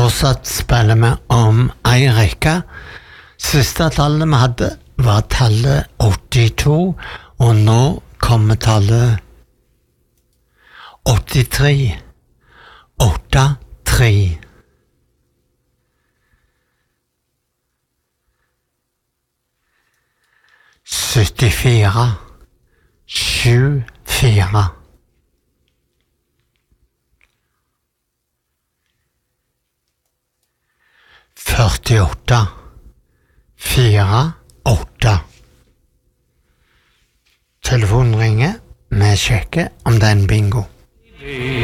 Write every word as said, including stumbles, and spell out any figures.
Fortsatt spiller vi om ei rekke. Siste tallet vi hadde var tallet åttito, og nå kommer tallet åttitre. åtte tre. syttifire. sju fire. førtiåtte. fire åtte. Telefonen ringer. Vi sjekker om det er en bingo.